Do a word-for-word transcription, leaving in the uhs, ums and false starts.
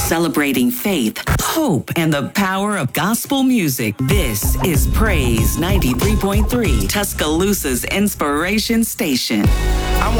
Celebrating faith, hope, and the power of gospel music. This is Praise ninety-three point three, Tuscaloosa's inspiration station.